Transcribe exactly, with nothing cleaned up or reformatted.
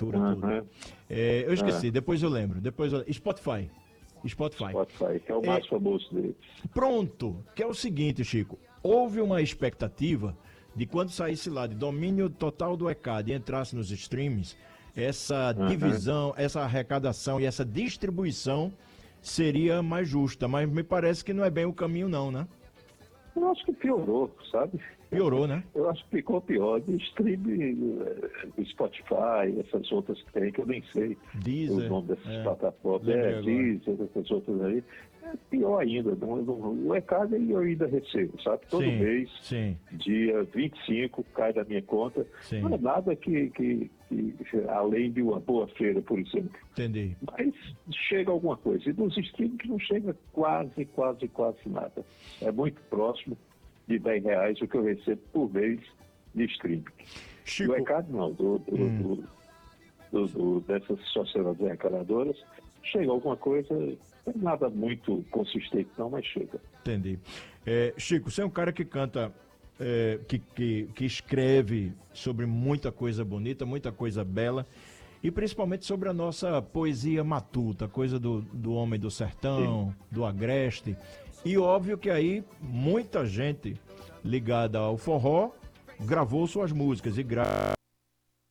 assinatura, Aham. tudo. É, eu esqueci, Ah. depois eu lembro. Depois eu... Spotify. Spotify. Spotify, que é o É. mais famoso dele. Pronto, que é o seguinte, Chico. Houve uma expectativa de quando saísse lá de domínio total do ECAD e entrasse nos streams, essa Aham. divisão, essa arrecadação e essa distribuição seria mais justa, mas me parece que não é bem o caminho não, né? Eu acho que piorou, sabe? Piorou, né? Eu acho que ficou pior. De stream, eh, Spotify, essas outras que tem, que eu nem sei Deezer, o nome dessas é, plataformas, lembrei é, agora. Deezer, essas outras aí. É pior ainda. Não, não, o ECAD eu ainda recebo, sabe? Todo Sim, mês, sim, dia vinte e cinco, cai da minha conta. Sim. Não é nada que, que, que, além de uma boa feira, por exemplo. entendi. Mas chega alguma coisa. E dos streams não chega quase, quase, quase nada. É muito próximo de dez reais o que eu recebo por mês de streaming. Chico, Do ECAD não, do, do, Hum. do, do, do, dessas sociedades arrecadadoras, chega alguma coisa, não é nada muito consistente não, mas chega. entendi. É, Chico, você é um cara que canta, é, que, que, que escreve sobre muita coisa bonita, muita coisa bela, e principalmente sobre a nossa poesia matuta, coisa do, do homem do sertão, do agreste. E óbvio que aí muita gente ligada ao forró gravou suas músicas e gra